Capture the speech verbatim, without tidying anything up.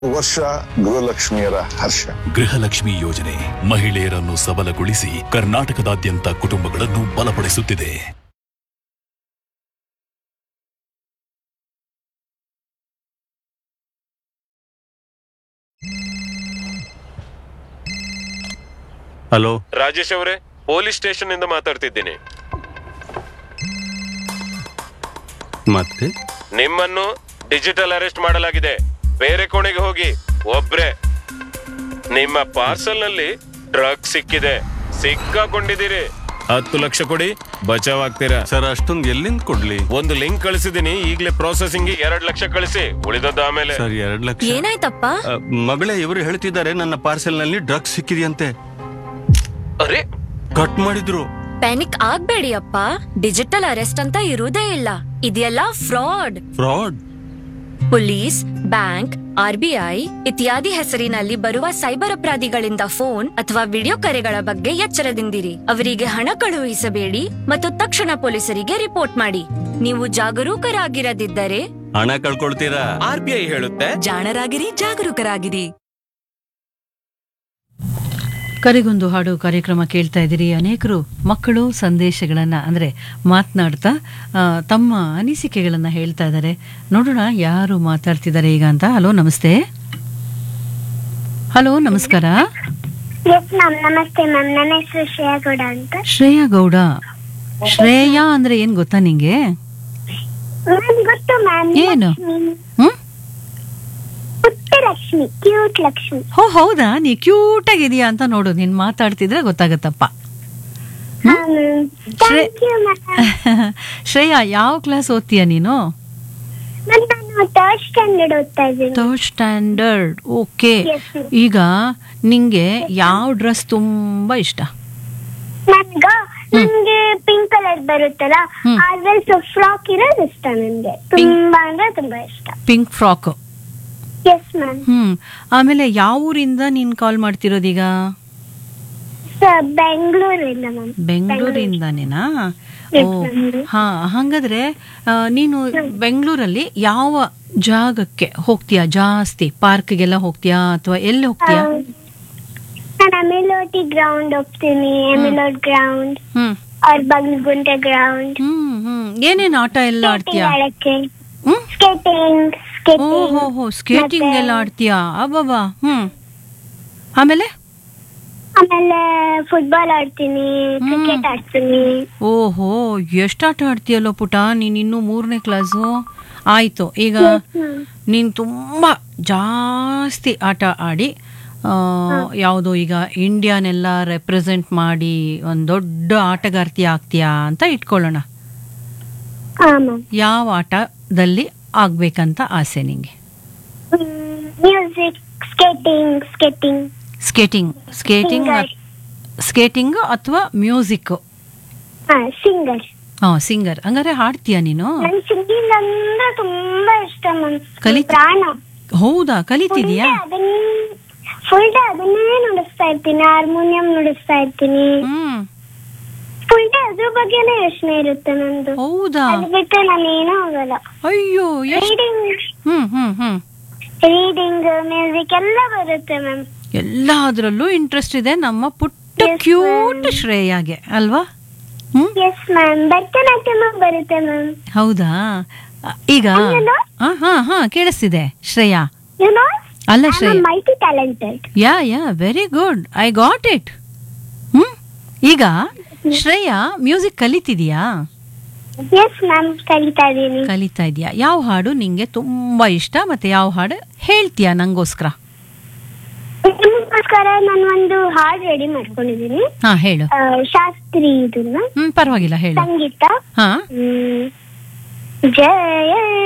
ವರ್ಷ ಗೃಹಲಕ್ಷ್ಮಿಯರ ಹರ್ಷ. ಗೃಹಲಕ್ಷ್ಮಿ ಯೋಜನೆ ಮಹಿಳೆಯರನ್ನು ಸಬಲಗೊಳಿಸಿ ಕರ್ನಾಟಕದಾದ್ಯಂತ ಕುಟುಂಬಗಳನ್ನು ಬಲಪಡಿಸುತ್ತಿದೆ. ಹಲೋ ರಾಜೇಶ್ ಅವರೇ, ಪೊಲೀಸ್ ಸ್ಟೇಷನ್ ಇಂದ ಮಾತಾಡ್ತಿದ್ದೀನಿ. ಮತ್ತೆ ನಿಮ್ಮನ್ನು ಡಿಜಿಟಲ್ ಅರೆಸ್ಟ್ ಮಾಡಲಾಗಿದೆ. ಬೇರೆ ಕೋಣೆಗೆ ಹೋಗಿ. ಒಬ್ರೆ. ನಿಮ್ಮ ಪಾರ್ಸಲ್ ನಲ್ಲಿ ಡ್ರಗ್ ಸಿಕ್ಕಿದೆ. ಸಿಕ್ಕಾಕೊಂಡಿದ್ದೀರಿ. ಹತ್ತು ಲಕ್ಷ ಕೊಡಿ, ಬಚಾವ್ ಆಗ್ತೀರಾ. ಸರ್, ಅಷ್ಟೊಂದು ಎಲ್ಲಿಂದ ಕೊಡ್ಲಿ? ಒಂದು ಲಿಂಕ್ ಕಳಿಸಿದೀನಿ, ಈಗಲೇ ಪ್ರೊಸೆಸಿಂಗ್ ಎರಡ್ ಲಕ್ಷ ಕಳಿಸಿ, ಉಳಿದದ್ದು ಆಮೇಲೆ. ಸರ್, ಎರಡ್ ಲಕ್ಷ ಏನಾಯ್ತಪ್ಪ? ಅ, ಮಗಳೇ, ಇವರು ಹೇಳ್ತಿದ್ದಾರೆ ನನ್ನ ಪಾರ್ಸೆಲ್ ನಲ್ಲಿ ಡ್ರಗ್ಸ್ ಸಿಕ್ಕಿದೆಯಂತೆ. ಅರೆ, ಕಟ್ ಮಾಡಿದ್ರು. ಪ್ಯಾನಿಕ್ ಆಗ್ಬೇಡಿ ಅಪ್ಪ. ಡಿಜಿಟಲ್ ಅರೆಸ್ಟ್ ಅಂತ ಇರುವುದೇ ಇಲ್ಲ. ಇದೆಲ್ಲ fraud. Fraud? Police, bank, RBI ಇತ್ಯಾದಿ ಹೆಸರಿನಲ್ಲಿ ಬರುವ ಸೈಬರ್ ಅಪರಾಧಿಗಳಿಂದ ಫೋನ್ ಅಥವಾ ವಿಡಿಯೋ ಕರೆಗಳ ಬಗ್ಗೆ ಎಚ್ಚರದಿಂದಿರಿ. ಅವರಿಗೆ ಹಣ ಕಳುಹಿಸಬೇಡಿ ಮತ್ತು ತಕ್ಷಣ ಪೊಲೀಸರಿಗೆ ರಿಪೋರ್ಟ್ ಮಾಡಿ. ನೀವು ಜಾಗರೂಕರಾಗಿರದಿದ್ದರೆ ಹಣ ಕಳ್ಕೊಳ್ತೀರಾ? ಆರ್ಬಿಐ ಹೇಳುತ್ತೆ, ಜಾಣರಾಗಿರಿ, ಜಾಗರೂಕರಾಗಿರಿ. ಕರೆಗೊಂದು ಹಾಡು ಕಾರ್ಯಕ್ರಮ ಕೇಳ್ತಾ ಇದ್ದೀರಿ. ಅನೇಕರು ಮಕ್ಕಳು ಸಂದೇಶಗಳನ್ನು ಅಂದರೆ ಮಾತನಾಡ್ತಾ ತಮ್ಮ ಅನಿಸಿಕೆಗಳನ್ನು ಹೇಳ್ತಾ ಇದ್ದಾರೆ. ನೋಡೋಣ ಯಾರು ಮಾತಾಡ್ತಿದ್ದಾರೆ ಈಗ ಅಂತ. ಹಲೋ, ನಮಸ್ತೆ. ಹಲೋ, ನಮಸ್ಕಾರ. ನಮಸ್ತೆ ಮ್ಯಾಮ್, ನನ್ನ ಹೆಸರು ಶ್ರೇಯಾ ಗೌಡ ಅಂತ. ಶ್ರೇಯಾ ಗೌಡ. ಶ್ರೇಯಾ ಅಂದ್ರೆ ಏನ್ ಗೊತ್ತಾ ನಿಂಗೆ? ಗೊತ್ತು ಮ್ಯಾಮ್. ಏನು? ಹ್ಮ್, ಲಕ್ಷ್ಮಿ, ಕ್ಯೂಟ್ ಲಕ್ಷ್ಮಿ. ಹೋ, ಹೌದಾ? ನೀ ಕ್ಯೂಟ್ ಆಗಿದೀಯಾ ಅಂತ ನೋಡು, ನೀನ್ ಮಾತಾಡ್ತಿದ್ರೆ ಗೊತ್ತಾಗತ್ತಪ್ಪ. ಶ್ರೇಯಾ, ಯಾವ ಕ್ಲಾಸ್ ಓದ್ತೀಯ ನೀನು? ಥರ್ಡ್ ಸ್ಟ್ಯಾಂಡರ್ಡ್ ಓದ್ತಾ ಇದ್ದೀನಿ. Third standard, okay. ಈಗ ನಿಂಗೆ ಯಾವ ಡ್ರೆಸ್ ತುಂಬಾ ಇಷ್ಟ? ನನ್ಗ ನನ್ಗೆ ಪಿಂಕ್ ಕಲರ್ ಬರುತ್ತಲ್ಲ, ಅದ್ರಲ್ಲಿ ಫ್ರಾಕ್ ಇರೋದು ಇಷ್ಟ. ನನ್ಗೆ ತುಂಬಾ ಅಂದ್ರೆ ತುಂಬಾ ಇಷ್ಟ. Pink frock. Yes ma'am. ಹ್ಮ್. ಆಮೇಲೆ ಯಾವ ಊರಿಂದ ನೀನ್ ಕಾಲ್ ಮಾಡ್ತಿರೋದೀಗ? ಬೆಂಗಳೂರಿಂದ ಮ್ಯಾಮ್. ಬೆಂಗಳೂರಿಂದಾನೇನಾ? ಓ, ಹಾ. ಹಂಗಾದ್ರೆ ನೀನು ಬೆಂಗಳೂರಲ್ಲಿ ಯಾವ ಜಾಗಕ್ಕೆ ಹೋಗ್ತೀಯಾ ಜಾಸ್ತಿ? ಪಾರ್ಕ್ಗೆಲ್ಲ ಹೋಗ್ತೀಯಾ ಅಥವಾ ಎಲ್ಲಿ ಹೋಗ್ತೀಯಾ? ನಾನು ಎಮಿಲೋಟಿ ಗ್ರೌಂಡ್ ಹೋಗ್ತೀನಿ. ಎಮಿಲೋಟ್ ಗ್ರೌಂಡ್, ಅವ್ರ ಬಗಲ್ಗುಂಟೆ ಗ್ರೌಂಡ್. ಹ್ಮ್ ಹ್ಮ್. ಏನೇನ್ ಆಟ ಎಲ್ಲ ಆಡ್ತೀಯಾ? ಸ್ಕೇಟಿಂಗ್. ಓಹೋ, ಸ್ಕೇಟಿಂಗ್ ಎಲ್ಲ ಆಡ್ತೀಯಾ? ಅಬ್ಬಬ್ಬಾ. ಹ್ಮ್. ಆಮೇಲೆ ಆಮೇಲೆ ಫುಟ್ಬಾಲ್ ಆಡ್ತೀನಿ, ಕ್ರಿಕೆಟ್ ಆಡ್ತೀನಿ. ಓಹೋ, ಎಷ್ಟು ಆಟ ಆಡ್ತೀಯಲ್ಲೋ ಪುಟ. ನೀನ್ ಇನ್ನು ಮೂರನೇ ಕ್ಲಾಸು ಆಯ್ತು. ಈಗ ನೀನ್ ತುಂಬಾ ಜಾಸ್ತಿ ಆಟ ಆಡಿ ಯಾವುದೋ ಈಗ ಇಂಡಿಯಾನೆಲ್ಲ ರೆಪ್ರೆಸೆಂಟ್ ಮಾಡಿ ಒಂದ್ ದೊಡ್ಡ ಆಟಗಾರ್ತಿ ಆಗ್ತೀಯಾ ಅಂತ ಇಟ್ಕೊಳ್ಳೋಣ. ಯಾವ ಆಟದಲ್ಲಿ ಆಗ್ಬೇಕಂತ ಆಸೆ ನಿಂಗೆ? Music, skating. Skating skating skating skating ಅಥವಾ ಮ್ಯೂಸಿಕ್? ಸಿಂಗರ್. ಹಾ, ಸಿಂಗರ್. ಹಂಗಾರೆ ಹಾಡ್ತೀಯಾ ನೀನು? ಸಿಂಗಿಂಗ್ ಅಂದ್ರೆ ತುಂಬಾ ಇಷ್ಟ. ಕಲಿ ಪ್ರಾಣ. ಹೌದಾ? ಕಲಿತಿದ್ಯಾ? ಫುಲ್ ಡೇ ಅದನ್ನೇ ನುಡಿಸ್ತಾ ಇರ್ತೀನಿ. ಹಾರ್ಮೋನಿಯಂ ನುಡಿಸ್ತಾ ಇರ್ತೀನಿ. ಹ್ಮ್. ಫುಲ್ ಡೇ ಅದ್ರ ಬಗ್ಗೆನೇ ಯೋಚನೆ ಇರುತ್ತೆ ನಂದು. ಹೌದಾ? ಅದು ಬಿಟ್ಟರೆ ನಾನು ಏನೂ ಹೋಗಲ್ಲ. ಅಯ್ಯೋ. ರೀಡಿಂಗ್. ಹ್ಮ್ ಹ್ಮ್ ಹ್ಮ್. ರೀಡಿಂಗ್, ಮ್ಯೂಸಿಕ್ ಎಲ್ಲ ಬರುತ್ತೆ ಮ್ಯಾಮ್. ಎಲ್ಲಾದ್ರಲ್ಲೂ ಇಂಟ್ರೆಸ್ಟ್ ಇದೆ ನಮ್ಮ ಪುಟ್ಟ ಕ್ಯೂಟ್ ಶ್ರೇಯಾಗೆ ಅಲ್ವಾ? ಹ್ಮ್. Yes ma'am. ಭರತನಾಟ್ಯಂ ಬರುತ್ತೆ ಮ್ಯಾಮ್. ಹೌದಾ? ಈಗ ಹಾ ಹಾ ಹಾ ಕೇಳಿಸ್ತಿದೆ ಶ್ರೇಯಾ. ಯು ನೋ, ಅಲ್ಲ Shreya, multi talented. Yeah yeah very good, I got it. ಹ್ಮ್. ಈಗ ಶ್ರೇಯಾ ಮ್ಯೂಸಿಕ್ ಕಲಿತಿದ್ಯಾ? ಎಸ್ ಮ್ಯಾಮ್, ಕಲಿತಾ ಇದೀನಿ. ಕಲಿತಾ ಇದೀಯಾ? ಯಾವ ಹಾಡು ನಿಂಗೆ ತುಂಬಾ ಇಷ್ಟ ಮತ್ತೆ ಯಾವ ಹಾಡು ಹೇಳ್ತೀಯಾ ನಂಗೋಸ್ಕರ? ನಿಮಗೋಸ್ಕರ ನಾನು ಒಂದು ಹಾಡು ರೆಡಿ ಮಾಡ್ಕೊಂಡಿದ್ದೀನಿ. ಹಾ, ಹೇಳು. ಶಾಸ್ತ್ರಿ ಇದನ್ನ. ಹ್ಮ್, ಪರವಾಗಿಲ್ಲ ಹೇಳು. ಸಂಗೀತ. ಹಾ. ಜಯ